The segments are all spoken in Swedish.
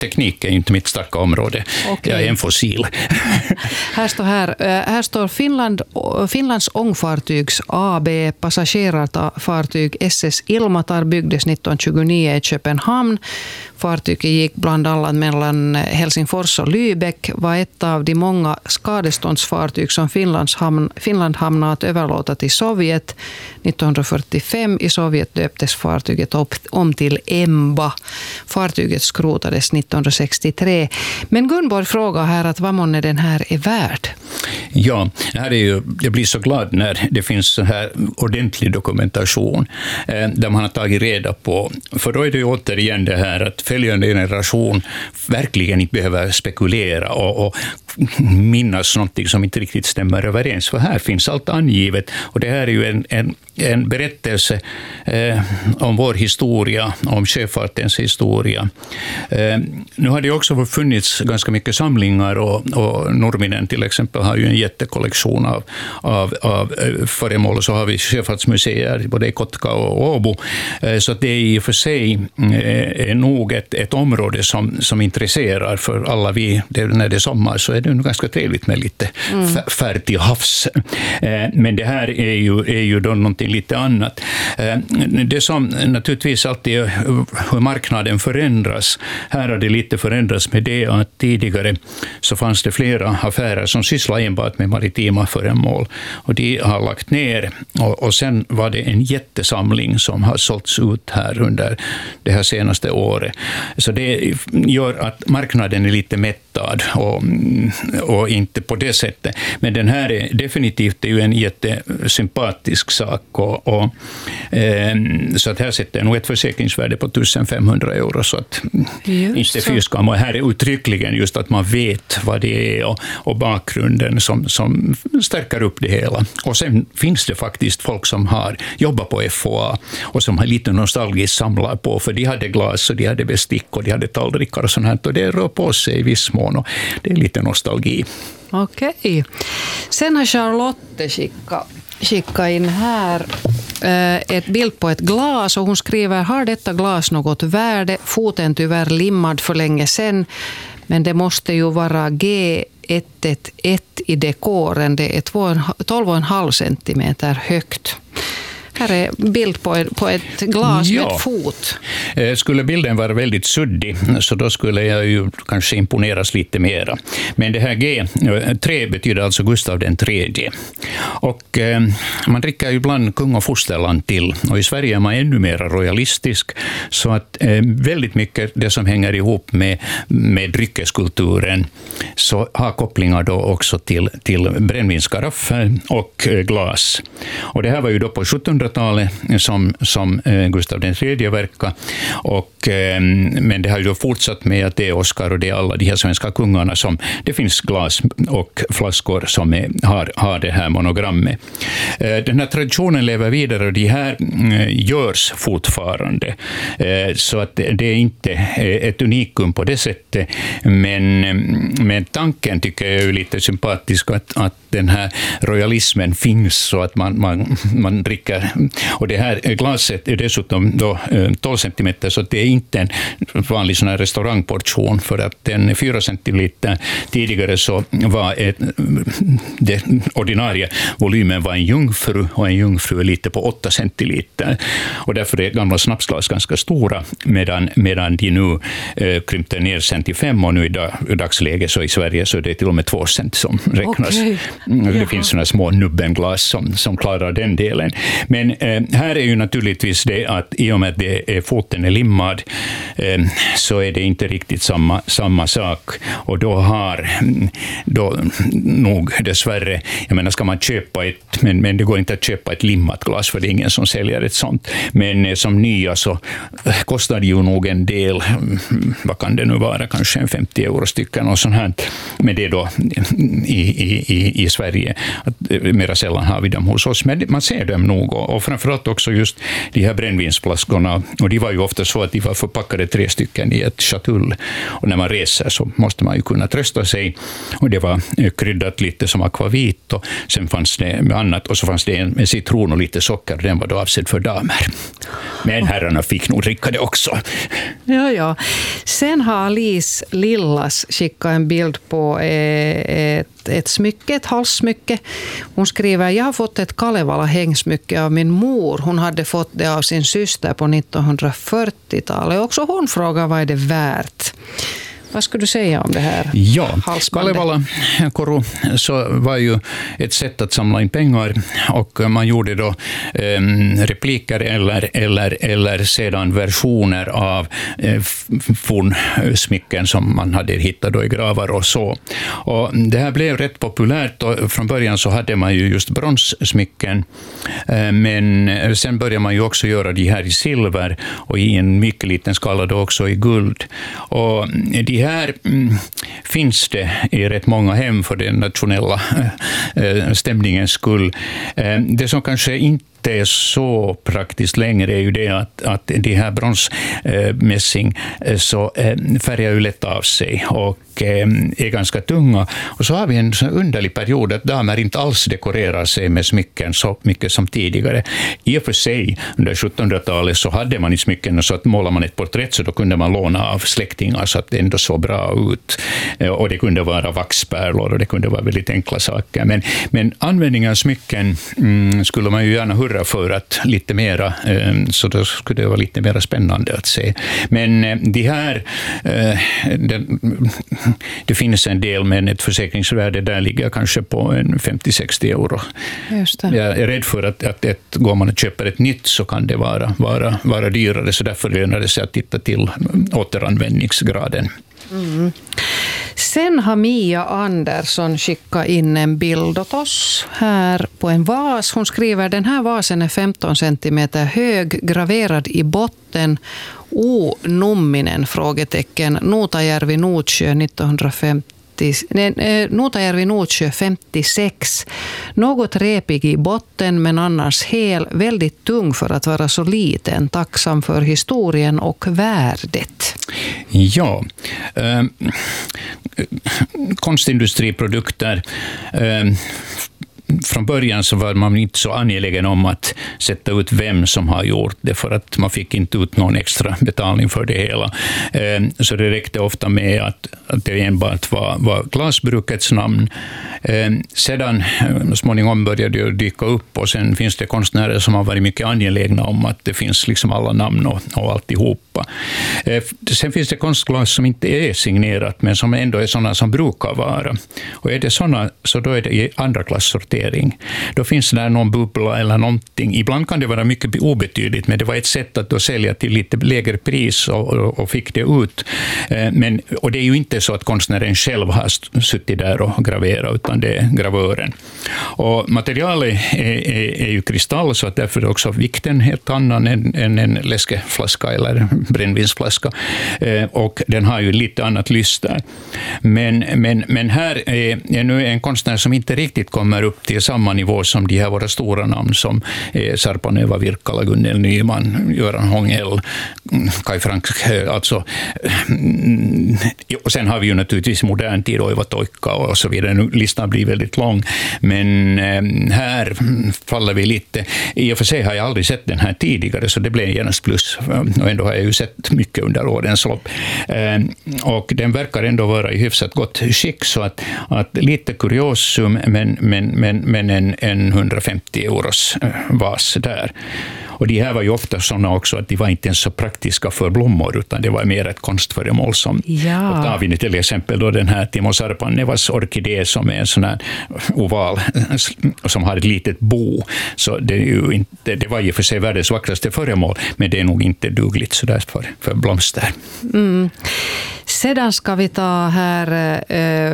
teknik är inte mitt starka område. Okay. Jag är en fossil. Här står Finlands ångfartygs AB passagerarfartyg SS Ilmatar byggdes 1929 i Köpenhamn. Fartyget gick bland annat mellan Helsingfors och Lübeck, var ett av de många skadeståndsfartyg som Finland hamnade att överlåta till Sovjet. 1945 i Sovjet döptes fartyget om till Emba. Fartyget skrotades 1963. Men Gunborg frågar här att vad månne den här är värd? Ja, jag blir så glad när det finns så här ordentlig dokumentation där man har tagit reda på, för då är det ju återigen det här att följande generation verkligen inte behöver spekulera och minnas någonting som inte riktigt stämmer överens, för här finns allt angivet, och det här är ju en berättelse om vår historia, om sjöfartens historia. Nu har det också funnits ganska mycket samlingar, och Nurminen till exempel har ju en jättekollektion av föremål, och så har vi sjöfartsmuseer både i Kotka och Åbo, så att det är i och för sig nog ett område som intresserar för alla vi. När det är sommar så är det ganska trevligt med lite färd till havs. Men det här är ju då någonting lite annat. Det som naturligtvis alltid är hur marknaden förändras. Här har det lite förändrats med det att tidigare så fanns det flera affärer som sysslade enbart med maritima föremål, och de har lagt ner, och sen var det en jättesamling som har sålts ut här under det här senaste året. Så det gör att marknaden är lite mättad och inte på det sättet. Men den här är definitivt ju en jättesympatisk sak, så att här sätter nog ett försäkringsvärde på 1500 euro, så att inte fy skam. Och här är uttryckligen just att man vet vad det är och bakgrunden som stärker upp det hela. Och sen finns det faktiskt folk som har jobbat på FOA och som har lite nostalgiskt samlar på, för de hade glas och de hade bestick och de hade tallrikar och sånt här, och det rör på sig i viss mån, och det är lite nostalgi. Okej. Sen har Charlotte skickat in här ett bild på ett glas, och hon skriver: har detta glas något värde? Foten tyvärr limmad för länge sedan, men det måste ju vara G111 i dekoren. Det är 12,5 centimeter högt. Här är bild på ett glas med fot. Skulle bilden vara väldigt suddig så då skulle jag ju kanske imponeras lite mera. Men det här G3 betyder alltså Gustav den tredje. Och man dricker ju ibland kung och fosterland till. Och i Sverige är man ännu mer royalistisk. Så att väldigt mycket det som hänger ihop med dryckeskulturen så har kopplingar då också till brännvinskaraffer och glas. Och det här var ju då på 1700-talet som Gustav III verkade. Men det har ju då fortsatt med att det är Oscar och det är alla de här svenska kungarna som det finns glas och flaskor som har det här monogrammet. Den här traditionen lever vidare och de här görs fortfarande. Så att det är inte ett unikum på det sättet. Men tanken tycker jag är lite sympatisk att den här royalismen finns så att man dricker. Och det här glaset är dessutom då 12 centimeter, så det är inte en vanlig sån här restaurangportion, för att den 4 centiliter tidigare så var det ordinarie volymen var en jungfru, och en jungfru är lite på 8 centiliter. Och därför är gamla snapsglas ganska stora, medan de nu krympte ner sen till 5, och nu i dagsläget så i Sverige så är det till och med 2 cent som räknas. Okay. Det finns såna små nubbenglas som klarar den delen. Men här är ju naturligtvis det att i och med att foten är limmad så är det inte riktigt samma sak. Och då nog dessvärre, jag menar, ska man köpa men det går inte att köpa ett limmat glas, för det är ingen som säljer ett sånt. Men som nya så kostar det ju nog en del, vad kan det nu vara, kanske en 50 euro stycken och sånt här. Men det är då i Sverige. Mera sällan har vi dem hos oss, men man ser dem nog och framförallt också just de här brännvinsflaskorna, och de var ju ofta så att de var förpackade 3 stycken i ett chatull, och när man reser så måste man ju kunna trösta sig, och det var kryddat lite som akvavit, och sen fanns det med annat, och så fanns det en med citron och lite socker, den var då avsedd för damer. Men herrarna fick nog dricka det också. Ja. Sen har Alice Lillas skickat en bild på ett smycke, ett halssmycke. Hon skriver: jag har fått ett Kalevala hängsmycke av min mor. Hon hade fått det av sin syster på 1940-talet. Också hon frågar vad är det värt. Vad skulle du säga om det här? Ja, Kalevala koru så var ju ett sätt att samla in pengar, och man gjorde då repliker eller sedan versioner av fornsmycken som man hade hittat då i gravar och så. Och det här blev rätt populärt, och från början så hade man ju just bronssmycken, men sen började man ju också göra de här i silver och i en mycket liten skala då också i guld. Och de här finns det i rätt många hem för den nationella stämningens skull. Det som kanske inte är så praktiskt längre är ju det att de här bronsmässing så färgar ju lätt av sig och är ganska tunga. Och så har vi en sån underlig period att damer inte alls dekorerar sig med smycken så mycket som tidigare. I och för sig, under 1700-talet så hade man i smycken så att målar man ett porträtt så då kunde man låna av släktingar så att det ändå såg bra ut. Och det kunde vara vaxpärlor och det kunde vara väldigt enkla saker. Men användningen av smycken skulle man ju gärna hurra för att lite mera, så då skulle det vara lite mer spännande att se. Men de här, det finns en del, men ett försäkringsvärde där ligger kanske på en 50-60 euro. Just det. Jag är rädd för att går man och köper ett nytt så kan det vara dyrare, så därför lönar det sig att titta till återanvändningsgraden. Mm. Sen har Mia Andersson skickat in en bild åt oss här på en vas. Hon skriver: den här vasen är 15 centimeter hög, graverad i botten. Numminen? Frågetecken. Nuutajärvi Nuutsjö 56. Något repig i botten men annars hel, väldigt tung för att vara så liten. Tacksam för historien och värdet. Ja, konstindustriprodukter. Från början så var man inte så angelägen om att sätta ut vem som har gjort det, för att man fick inte ut någon extra betalning för det hela. Så det räckte ofta med att det enbart var glasbrukets namn. Sedan småningom började det dyka upp, och sen finns det konstnärer som har varit mycket angelägna om att det finns liksom alla namn och alltihopa. Sen finns det konstglas som inte är signerat men som ändå är sådana som brukar vara. Och är det sådana så då är det i andra klasssortering. Då finns det där någon bubbla eller någonting. Ibland kan det vara mycket obetydligt, men det var ett sätt att då sälja till lite lägre pris och fick det ut. Och det är ju inte så att konstnären själv har suttit där och graverat, utan det är gravören. Och materialet är ju kristall, så att därför är också vikten helt annan än en läskeflaska eller brännvinsflaska. Och den har ju lite annat lyster. Men här är nu en konstnär som inte riktigt kommer upp till samma nivå som de här våra stora namn som Sarpaneva, Virkala, Gunnel Nyman, Göran Hångell, Kai Frank, alltså. Och sen har vi ju naturligtvis modern tid, Oiva Toikka och så vidare. Nu listan blir väldigt lång, men här faller vi lite. I och för sig har jag aldrig sett den här tidigare, så det blev genast plus. Och ändå har jag ju sett mycket under årens lopp. Och den verkar ändå vara i hyfsat gott skick, så att lite kuriosum, men en 150 euros vas där. Och de här var ju ofta sådana också att de var inte ens så praktiska för blommor, utan det var mer ett konstföremål som och tar vi till exempel då den här Timo Sarpanevas orkidé som är en sån här oval som har ett litet bo. Så det är ju inte, det var ju för sig världens vackraste föremål, men det är nog inte dugligt så där för blomster. Mm. Sedan ska vi ta här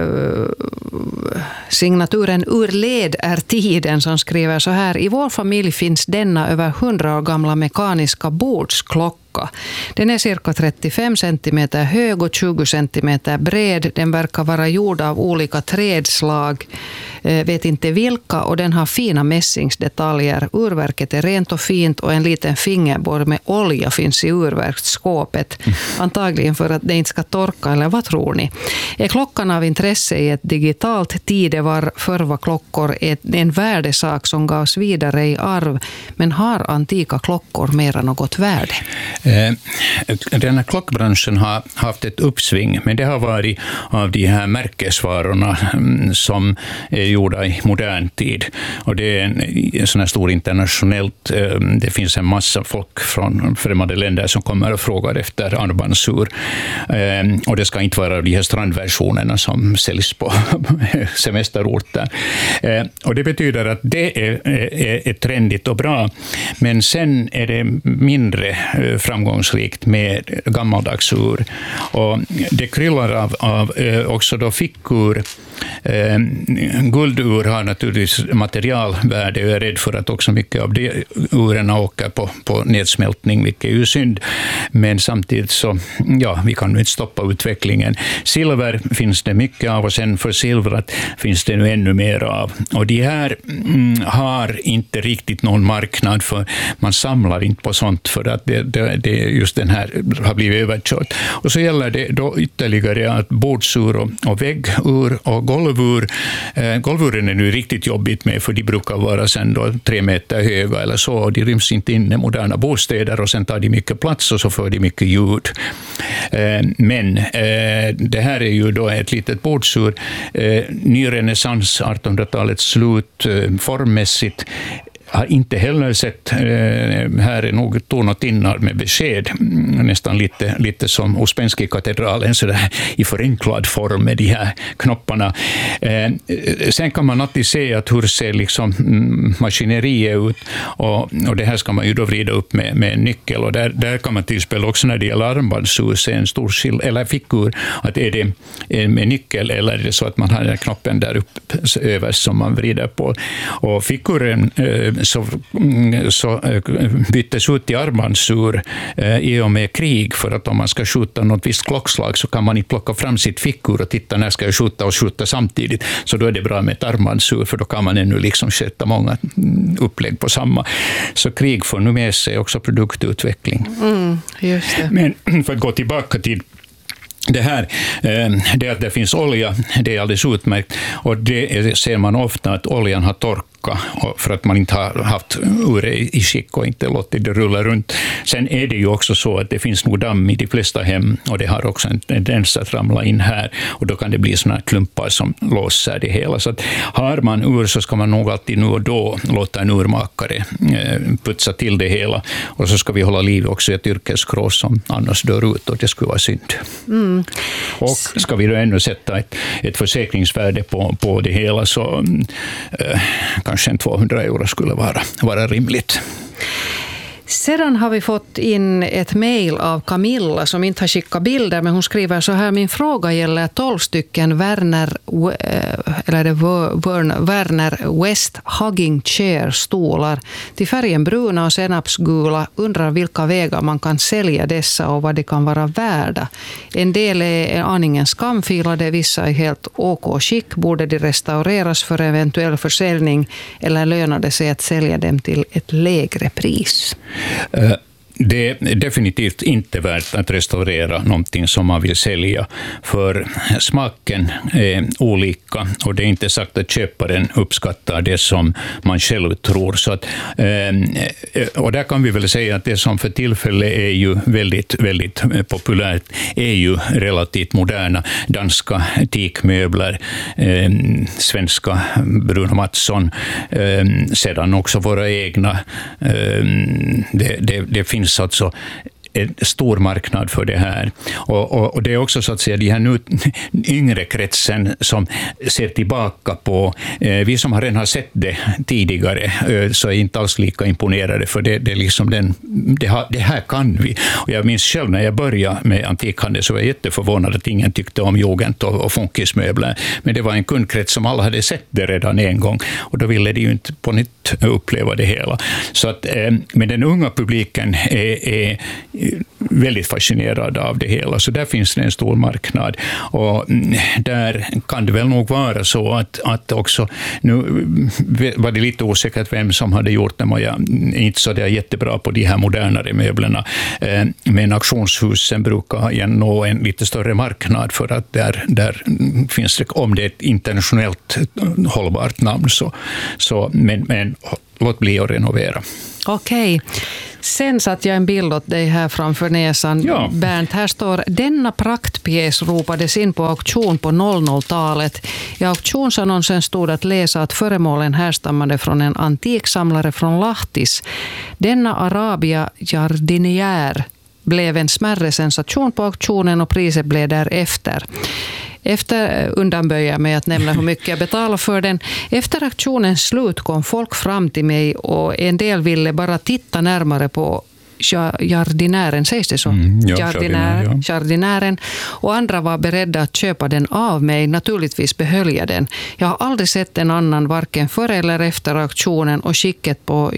signaturen Ur led är tiden, som skriver så här: i vår familj finns denna över 100 år gamla mekaniska bordsklocka. Den är cirka 35 centimeter hög och 20 centimeter bred. Den verkar vara gjord av olika trädslag. vet inte vilka, och den har fina mässingsdetaljer. Urverket är rent och fint och en liten fingerborr med olja finns i urverksskåpet. Antagligen för att det inte ska torka, eller vad tror ni? Är klockan av intresse i ett digitalt tidevarv? Förr var klockor en värdesak som gavs vidare i arv, men har antika klockor mera något värde? Den här klockbranschen har haft ett uppsving, men det har varit av de här märkesvarorna som är gjorda i modern tid. Och det är en sån här stor internationellt, det finns en massa folk från främmande länder som kommer och frågar efter armbandsur. Och det ska inte vara de här strandversionerna som säljs på semesterorter. Och det betyder att det är trendigt och bra, men sen är det mindre framgångsrikt med gammaldags ur. Och det kryllar av också då fickur. Guldur har naturligtvis materialvärde, och jag är rädd för att också mycket av de uren åker på nedsmältning, vilket är ju synd. Men samtidigt så, ja, vi kan ju inte stoppa utvecklingen. Silver finns det mycket av, och sen för silvret finns det nu ännu mer av. Och de här har inte riktigt någon marknad, för man samlar inte på sånt, för att det just den här har blivit överkört. Och så gäller det då ytterligare att bordsur och väggur och golvur. Golvuren är nu riktigt jobbigt med, för de brukar vara sen då 3 meter höga eller så, och de ryms inte in i moderna bostäder, och sen tar de mycket plats och så får de mycket ljud. Men det här är ju då ett litet bordsur, ny renässans, 1800-talets slut, formmässigt. Har inte heller sett, här är nog torn och tinnar med besked, nästan lite som Ouspensky-katedralen, så där i förenklad form med de här knopparna. Sen kan man alltid se att hur ser liksom maskineriet ut, och det här ska man ju då vrida upp med en nyckel, och där kan man till exempel också när det gäller armbandsur se en stor eller fickur, att är det med nyckel eller är det så att man har den knoppen där uppe överst som man vrider på. Och fickuren så byttes ut i armbandsur i och med krig, för att om man ska skjuta något visst klockslag så kan man inte plocka fram sitt fickur och titta när ska jag skjuta och skjuta samtidigt. Så då är det bra med ett armbandsur, för då kan man ännu liksom sätta många upplägg på samma. Så krig får nu med sig också produktutveckling. Just det. Men för att gå tillbaka till det här, det att det finns olja, det är alldeles utmärkt, och det ser man ofta att oljan har torkat för att man inte har haft uret i skick och inte låtit det rulla runt. Sen är det ju också så att det finns nog damm i de flesta hem, och det har också en tendens att ramla in här, och då kan det bli såna klumpar som låser det hela. Så att har man ur så ska man nog alltid nu och då låta en urmakare putsa till det hela, och så ska vi hålla liv också i ett yrkeskrå som annars dör ut, och det skulle vara synd. Och ska vi då ännu sätta ett försäkringsvärde på det hela, så kanske en 200 euro skulle vara rimligt. Sedan har vi fått in ett mejl av Camilla som inte har skickat bilder, men hon skriver så här: min fråga gäller 12 stycken Werner West Hugging Chair stolar till färgen bruna och senapsgula. Undrar vilka vägar man kan sälja dessa och vad de kan vara värda. En del är aningen skamfilade, vissa är helt OK skick. Borde de restaureras för eventuell försäljning, eller lönar det sig att sälja dem till ett lägre pris? Det är definitivt inte värt att restaurera någonting som man vill sälja, för smaken är olika, och det är inte sagt att köparen uppskattar det som man själv tror. Så att, och där kan vi väl säga att det som för tillfället är ju väldigt, väldigt populärt är ju relativt moderna danska teakmöbler, svenska Bruno Mattsson, sedan också våra egna. Det finns alltså en stor marknad för det här. Och det är också så att säga de här nu yngre kretsen som ser tillbaka på, vi som redan har sett det tidigare så är inte alls lika imponerade, för det är liksom det här kan vi. Och jag minns själv när jag började med antikhandel så var jag jätteförvånad att ingen tyckte om jugend och funkismöbler. Men det var en kundkrets som alla hade sett det redan en gång, och då ville de ju inte på nytt uppleva det hela. Så att, men den unga publiken är väldigt fascinerad av det hela. Så där finns det en stor marknad. Och där kan det väl nog vara så att också, nu var det lite osäkert vem som hade gjort dem, och jag är inte så där jättebra på de här modernare möblerna. Men auktionshusen brukar nå en lite större marknad, för att där finns det, om det är ett internationellt hållbart namn, men låt bli att renovera. Okej. Sen satt jag en bild åt dig här framför näsan. Ja. Bernt, här står: denna praktpjäs ropades in på auktion på 00-talet. I auktionsannonsen stod att läsa att föremålen härstammade från en antiksamlare från Lahtis. Denna Arabia Jardinière blev en smärre sensation på auktionen, och priset blev därefter. Efter undanböjer mig att nämna hur mycket jag betalar för den. Efter auktionens slut kom folk fram till mig, och en del ville bara titta närmare på jardinären, sägs det så? Jardinären. Och andra var beredda att köpa den av mig. Naturligtvis behöll jag den. Jag har aldrig sett en annan, varken före eller efter auktionen, och skicket på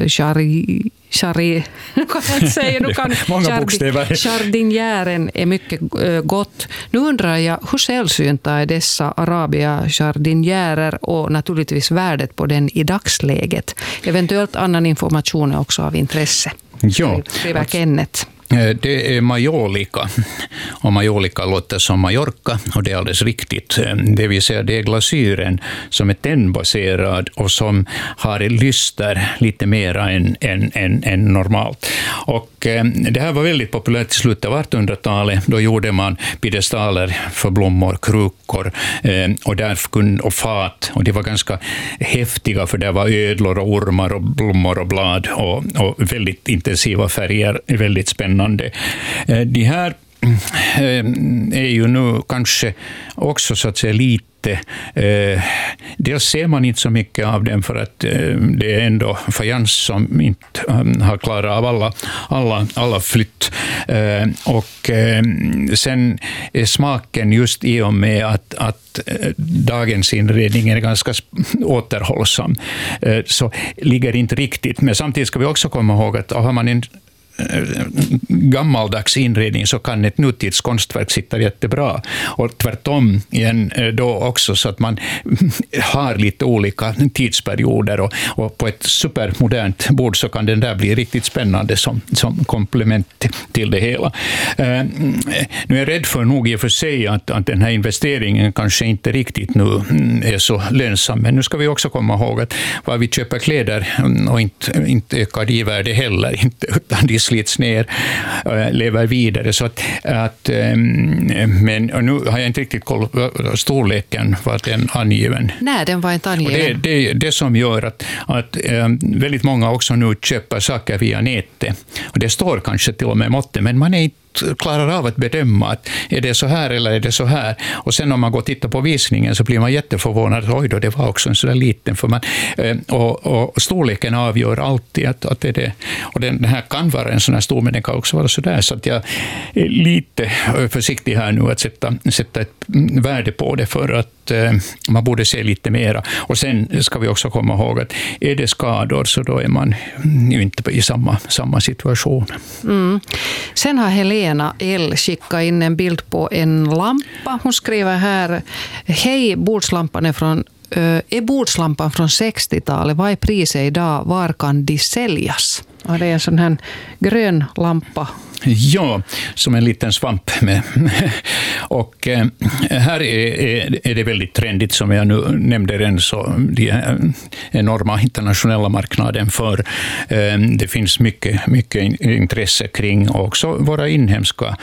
jardinären är mycket gott. Nu undrar jag, hur sällsynta är dessa Arabia jardinärer, och naturligtvis värdet på den i dagsläget. Eventuellt annan information är också av intresse. Ja, skriver Kenneth. Det är majolika, och majolika låter som Mallorca, och det är alldeles riktigt. Det vill säga, det är glasyren som är tennbaserad och som har lyster lite mera än normalt. Och det här var väldigt populärt i slutet av 1800-talet. Då gjorde man piedestaler för blommor, krukor och fat, och det var ganska häftiga, för det var ödlor och ormar och blommor och blad och väldigt intensiva färger, väldigt spännande. De här är ju nu kanske också så att säga lite, dels ser man inte så mycket av dem, för att det är ändå fajans som inte har klarat av alla flytt. Och sen är smaken, just i och med att dagens inredning är ganska återhållsam, så ligger inte riktigt. Men samtidigt ska vi också komma ihåg att har man en gammaldags inredning, så kan ett nutidskonstverk sitta jättebra, och tvärtom igen då också, så att man har lite olika tidsperioder, och på ett supermodernt bord så kan den där bli riktigt spännande som komplement till det hela. Nu är jag rädd för nog i och för sig att den här investeringen kanske inte riktigt nu är så lönsam, men nu ska vi också komma ihåg att vad vi köper kläder och inte ökar i värde heller, utan de slits ner, lever vidare. Så men nu har jag inte riktigt koll på storleken, var den angiven. Nej, den var inte angiven. Det är det som gör att väldigt många också nu köper saker via nätet. Och det står kanske till och med måtten, men man är inte klarar av att bedöma att är det så här eller är det så här. Och sen om man går och tittar på visningen, så blir man jätteförvånad. Oj då, det var också en sådär liten. För man, och storleken avgör alltid att det är det. Och den här kan vara en sån här stor, men den kan också vara sådär. Så att jag är lite försiktig här nu att sätta ett värde på det, för att man borde se lite mera. Och sen ska vi också komma ihåg att är det skador, så då är man ju inte i samma situation. Mm. Sen har Helena L. skickat in en bild på en lampa. Hon skriver här: hej, bordslampan är bordslampan från 60-talet. Vad är priset idag? Var kan de säljas? Och det är en sån här grön lampa. Ja, som en liten svamp med. Och här är det väldigt trendigt, som jag nu nämnde den, så de enorma internationella marknaden för. Det finns mycket intresse kring, och också våra inhemska.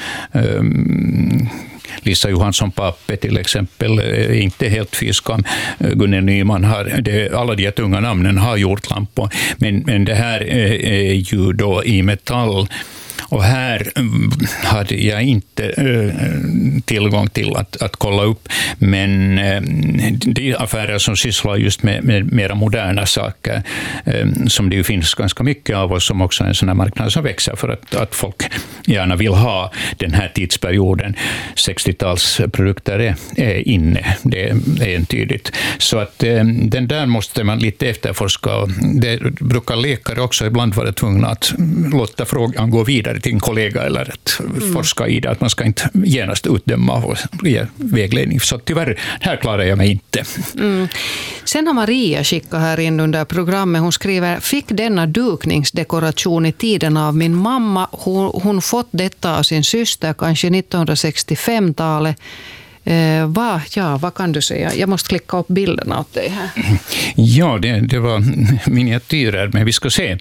Lisa Johansson Pappe till exempel är inte helt fiskam. Gunnel Nyman alla de tunga namnen har gjort lampor, men det här är ju då i metall. Och här hade jag inte tillgång till att kolla upp, men de affärer som sysslar just med mera moderna saker, som det ju finns ganska mycket av, och som också är en sån här marknad som växer, för att folk gärna vill ha den här tidsperioden. 60-talsprodukter är inne, det är entydigt. Så att den där måste man lite efterforska, och det brukar läkare också ibland vara tvungna att låta frågan gå vidare till en kollega eller att forska i det, att man ska inte genast utdöma och ge vägledning. Så tyvärr, här klarar jag mig inte. Sen har Maria skickat här in under programmet, hon skriver: fick denna dukningsdekoration i tiden av min mamma. Hon fått detta av sin syster kanske 1965-talet. Vad kan du säga? Jag måste klicka upp bilderna åt dig här. Ja, det var miniatyrer, men vi ska se.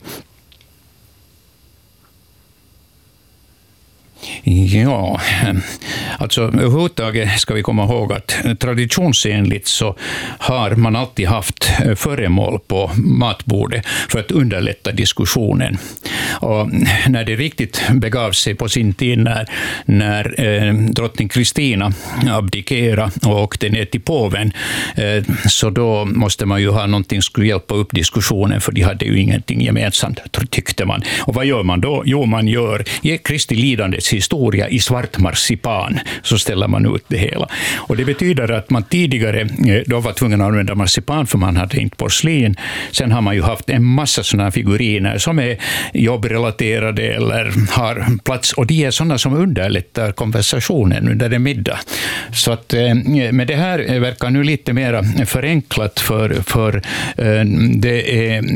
Ja, alltså överhuvudtaget ska vi komma ihåg att traditionsenligt så har man alltid haft föremål på matbordet för att underlätta diskussionen. Och när det riktigt begav sig på sin tid när drottning Kristina abdikerade och åkte ner till påven, så då måste man ju ha någonting som skulle hjälpa upp diskussionen, för de hade ju ingenting gemensamt, tyckte man. Och vad gör man då? Jo, man ger Kristi lidandets historia i svart marsipan, så ställer man ut det hela. Och det betyder att man tidigare då var tvungen att använda marsipan för man hade inte porslin. Sen har man ju haft en massa sådana figuriner som är jobbrelaterade eller har plats, och de är sådana som underlättar konversationen under en middag. Så att, men det här verkar nu lite mer förenklat för det är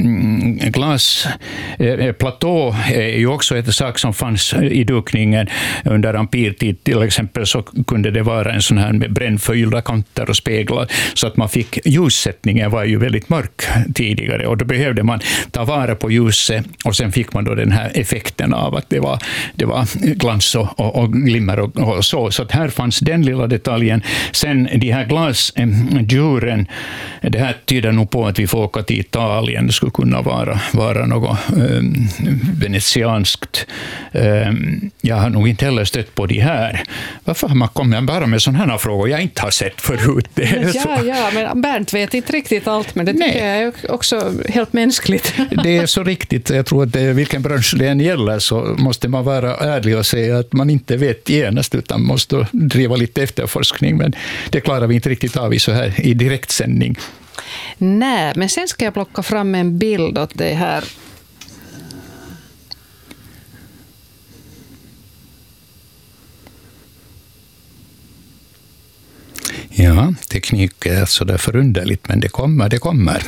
glasplatå är ju också ett sak som fanns i dukningen under ampirtid. Till exempel så kunde det vara en sån här med brännförgyllda kanter och speglar, så att man fick ljussättningen var ju väldigt mörk tidigare, och då behövde man ta vara på ljuset, och sen fick man då den här effekten av att det var glans och glimmer och så. Så att här fanns den lilla detaljen. Sen de här glasdjuren, det här tyder nog på att vi får åka till Italien. Det skulle kunna vara något venetianskt. Jag har nog inte heller stött på de här. Varför har man kommit bara med sådana här frågor jag inte har sett förut? Ja, men Bernt vet inte riktigt allt, men det tycker jag är också helt mänskligt. Det är så riktigt. Jag tror att vilken bransch det än gäller så måste man vara ärlig och säga att man inte vet genast, utan måste driva lite efterforskning, men det klarar vi inte riktigt av så här i direktsändning. Nej, men sen ska jag plocka fram en bild åt dig här. Ja, teknik är så där förunderligt, men det kommer.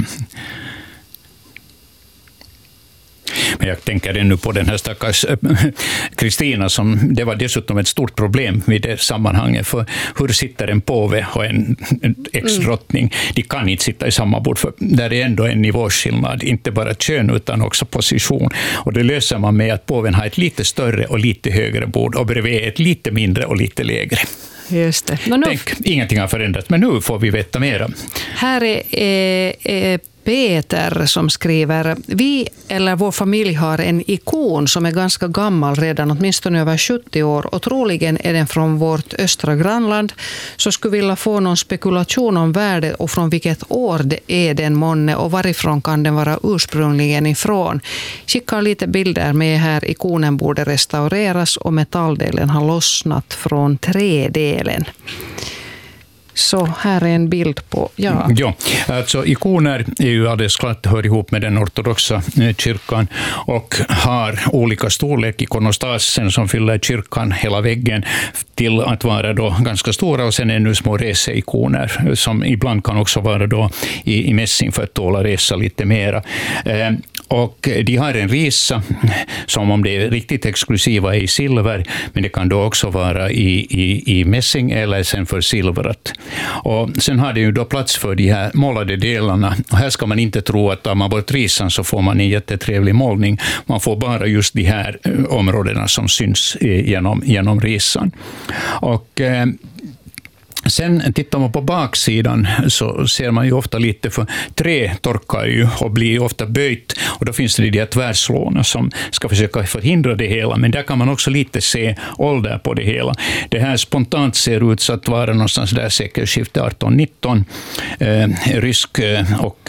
Men jag tänker ännu på den här stackars Kristina, som det var dessutom ett stort problem vid det sammanhanget. För hur sitter en påve och en ex-drottning? De kan inte sitta i samma bord, för där är ändå en nivåskillnad, inte bara kön utan också position. Och det löser man med att påven har ett lite större och lite högre bord och bredvid ett lite mindre och lite lägre. Just det. Tänk, ingenting har förändrats, men nu får vi veta mera. Här är Peter som skriver: vi eller vår familj har en ikon som är ganska gammal redan, åtminstone över 70 år, och troligen är den från vårt östra grannland. Så skulle vilja få någon spekulation om värdet och från vilket år det är den månne och varifrån kan den vara ursprungligen ifrån. Skickar lite bilder med här. Ikonen borde restaureras och metalldelen har lossnat från trädelen. Så här är en bild på, ja, alltså ikoner är ju alldeles klart hör ihop med den ortodoxa kyrkan och har olika storlek. Ikonostasen som fyller kyrkan hela väggen till att vara då ganska stora, och sen ännu små reseikoner som ibland kan också vara då i mässing för att tåla resa lite mera. Och de har en risa som, om det är riktigt exklusiva, är i silver, men det kan då också vara i mässing eller sen för silvret. Och sen har det ju då plats för de här målade delarna. Och här ska man inte tro att tar man bort risan så får man en jättetrevlig målning. Man får bara just de här områdena som syns genom risan. Och sen tittar man på baksidan så ser man ju ofta lite, för trä torkar ju och blir ofta böjt, och då finns det de här tvärslåna som ska försöka förhindra det hela, men där kan man också lite se ålder på det hela. Det här spontant ser ut så att vara någonstans där sekelskiftet 18-19, rysk och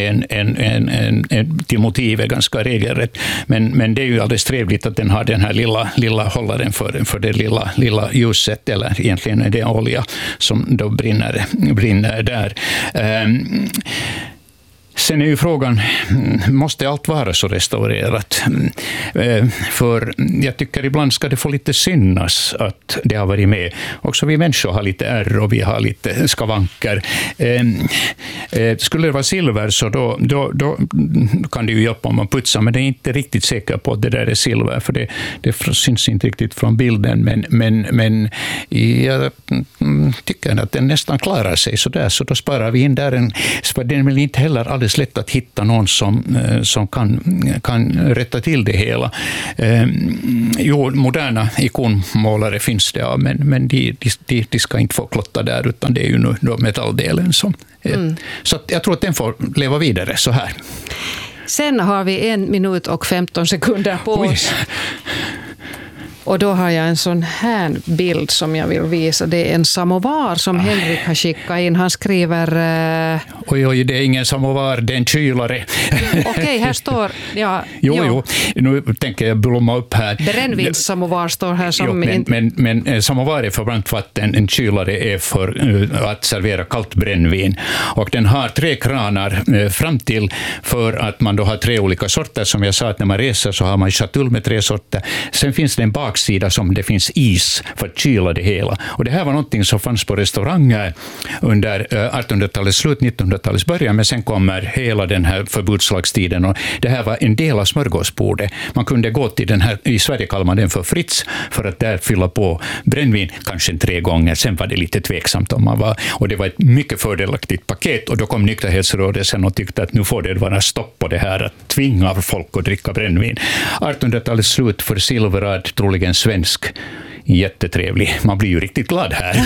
en till motiv är ganska regelrätt, men det är ju alldeles trevligt att den har den här lilla hållaren för det lilla ljuset, eller egentligen är det olja som då brinner där. Sen är ju frågan, måste allt vara så restaurerat? För jag tycker ibland ska det få lite synas att det har varit med. Också vi människor har lite ärr och vi har lite skavanker. Skulle det vara silver så då kan det ju hjälpa om man putsar, men det är inte riktigt säker på att det där är silver, för det syns inte riktigt från bilden, men jag tycker att den nästan klarar sig så där, så då sparar vi in där för det är väl inte heller alldeles lätt att hitta någon som kan rätta till det hela. Moderna ikonmålare finns det, ja, men de ska inte få klotta där, utan det är ju nu då metalldelen som så att jag tror att den får leva vidare så här. Sen har vi 1 minut och 15 sekunder på oss. Och då har jag en sån här bild som jag vill visa. Det är en samovar som Henrik har skickat in. Han skriver... Oj, det är ingen samovar, det är en kylare. Okej, här står... Ja, jo, nu tänker jag blomma upp här. Brännvinssamovar står här som... Men samovar är för varmt vatten, en kylare är för att servera kallt brännvin. Och den har 3 kranar fram till, för att man då har 3 olika sorter. Som jag sa, att när man reser så har man chatull med 3 sorter. Sen finns det en baksida som det finns is för att kyla det hela. Och det här var någonting som fanns på restauranger under 1800-talets slut, 1900-talets början, men sen kommer hela den här förbudslagstiden, och det här var en del av smörgåsbordet. Man kunde gå till den här, i Sverige kallar man den för Fritz, för att där fylla på brännvin kanske 3 gånger, sen var det lite tveksamt om man var, och det var ett mycket fördelaktigt paket, och då kom nykterhetsrörelsen och tyckte att nu får det vara stopp på det här att tvinga folk att dricka brännvin. 1800-talets slut för Silverad, troligen svensk, jättetrevlig. Man blir ju riktigt glad här.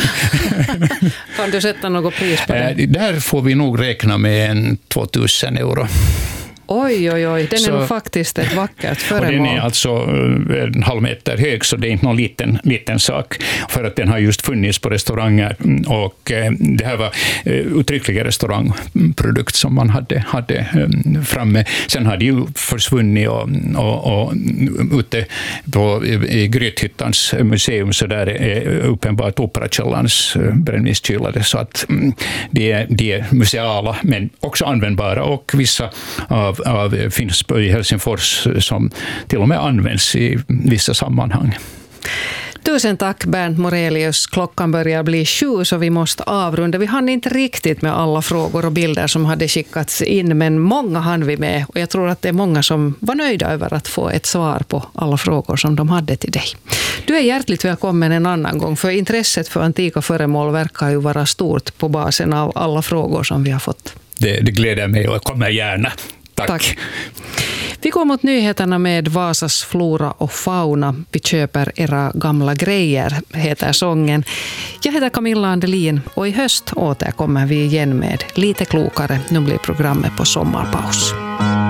Kan du sätta något pris på det? Där får vi nog räkna med en 2000 euro. Oj, den är nog faktiskt ett vackert föremål. Och den är alltså 1,5 meter hög, så det är inte någon liten sak, för att den har just funnits på restauranger, och det här var uttryckliga restaurangprodukt som man hade framme. Sen har det ju försvunnit och ute i Grythyttans museum, så där är uppenbart Operakällarens brännvinskylare, så att de är museala men också användbara, och vissa av finns i Helsingfors som till och med används i vissa sammanhang. Tusen tack Bernt Morelius. Klockan börjar bli 7 så vi måste avrunda. Vi hann inte riktigt med alla frågor och bilder som hade skickats in, men många hann vi med, och jag tror att det är många som var nöjda över att få ett svar på alla frågor som de hade till dig. Du är hjärtligt välkommen en annan gång, för intresset för antika föremål verkar ju vara stort på basen av alla frågor som vi har fått. Det gläder mig och jag kommer gärna. Tack. Vi går mot nyheterna med Vasas flora och fauna. Vi köper era gamla grejer, heter sången. Jag heter Camilla Andelin, och i höst återkommer vi igen med Lite klokare. Nu blir programmet på sommarpaus.